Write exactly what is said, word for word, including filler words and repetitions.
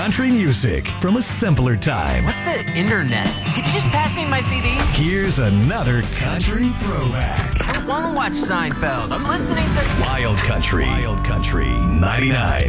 country music from a simpler time. What's the internet? Could you just pass me my C Ds? Here's another country throwback. I don't want to watch Seinfeld. I'm listening to Wild Country. Wild Country ninety-nine.